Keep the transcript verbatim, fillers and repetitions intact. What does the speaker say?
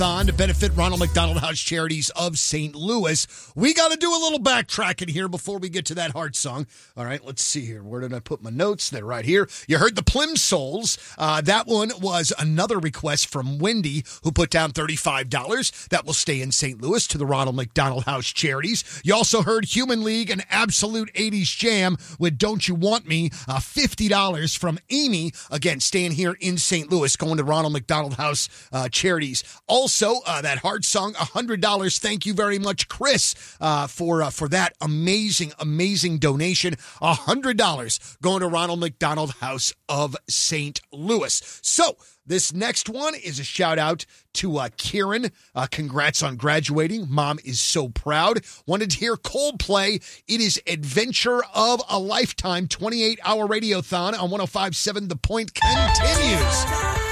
On to benefit Ronald McDonald House Charities of Saint Louis. We got to do a little backtracking here before we get to that heart song. All right, let's see here. Where did I put my notes? They're right here. You heard the Plimsolls. Uh, that one was another request from Wendy, who put down thirty-five dollars. That will stay in Saint Louis to the Ronald McDonald House Charities. You also heard Human League and Absolute eighties Jam with Don't You Want Me, uh, fifty dollars from Amy. Again, staying here in Saint Louis, going to Ronald McDonald House uh, Charities. Also, Also, uh, that heart song, one hundred dollars. Thank you very much, Chris, uh, for uh, for that amazing, amazing donation. one hundred dollars going to Ronald McDonald House of Saint Louis. So, this next one is a shout-out to uh, Kieran. Uh, congrats on graduating. Mom is so proud. Wanted to hear Coldplay. It is Adventure of a Lifetime, twenty-eight hour radiothon on one oh five point seven The Point continues.